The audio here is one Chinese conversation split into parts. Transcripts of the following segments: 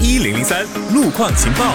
1003路况情报。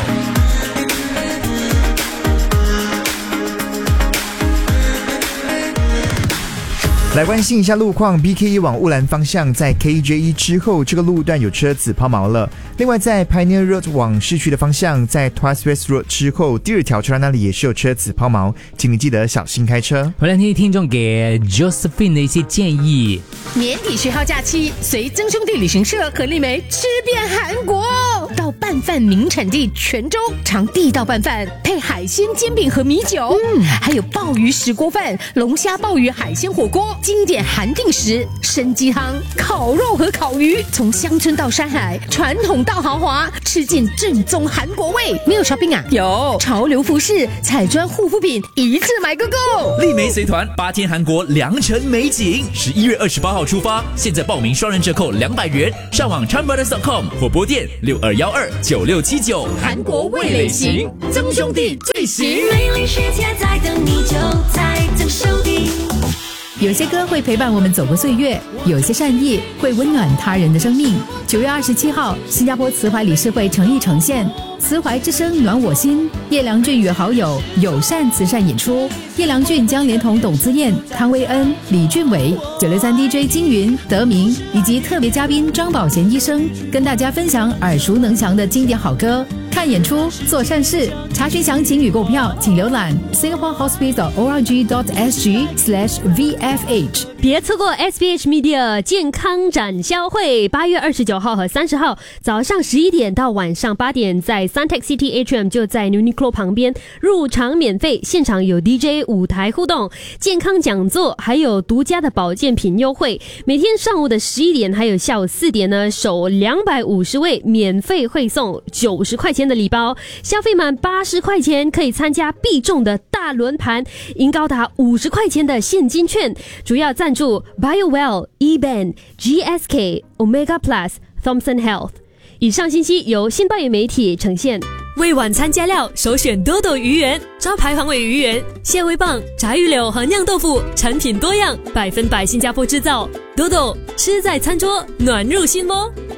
来关心一下路况 ，BK1 往乌兰方向在 KJ1 之后，这个路段有车子抛锚了。另外，在 Pioneer Road 往市区的方向，在 Tuas West Road 之后，第二条车道那里也是有车子抛锚，请你记得小心开车。 回来听听众给 Josephine 的一些建议。 年底10号假期，随曾兄弟旅行社和丽梅吃遍韩国，到拌饭名产地泉州尝地道拌饭，配海鲜煎饼和米酒，还有鲍鱼石锅饭、龙虾鲍鱼海鲜火锅。经典韩定食、参鸡汤、烤肉和烤鱼，从乡村到山海，传统到豪华，吃尽正宗韩国味。没有 shopping 啊？有潮流服饰、彩妆护肤品，一次买个够。 丽梅随团8天韩国良辰美景，11月28号出发，现在报名双人折扣200元，上网 chanbrothers.com 或拨电62129679。 韩国味蕾行，曾兄弟最行。 美丽世界在等你，就在曾兄弟。 有些歌会陪伴我们走过岁月，有些善意会温暖他人的生命。9月27号，新加坡慈怀理事会诚意呈现慈怀之声暖我心，叶良俊与好友友善慈善演出。叶良俊将连同董姿燕、汤威恩、李俊伟、963 DJ 金云、德明以及特别嘉宾张宝贤医生，跟大家分享耳熟能详的经典好歌。看演出，做善事。查询详情与购票，请浏览 singaporehospital.org.sg/VFH。 别错过 SPH Media 健康展销会，8月29号和30号，早上11点到晚上8点，在 Suntec City Atrium 就在 Uniqlo 旁边，入场免费，现场有 DJ 舞台互动、健康讲座，还有独家的保健品优惠。每天上午的11点还有下午4点呢，首250位免费会送90块钱的礼包，消费满80块钱可以参加必中的大轮盘，赢高达50块钱的现金券。主要赞助 BioWell、eBand、GSK、Omega Plus、Thomson Health。以上信息由新报业媒体呈现。 为晚餐加料，首选Dodo鱼圆，招牌黄尾鱼圆、蟹味棒、炸鱼柳和酿豆腐，产品多样，100%新加坡制造。Dodo 吃在餐桌，暖入心窝。